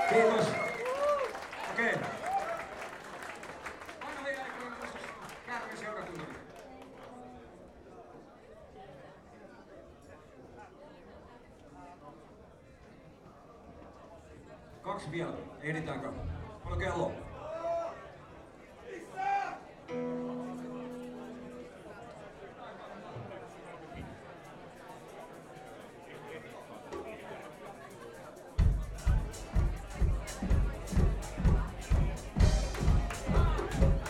Kiitos. Okei. Anna vielä Kärven seurakunnalle. Kaksi vielä. Ehditäänkö? Paljon kello?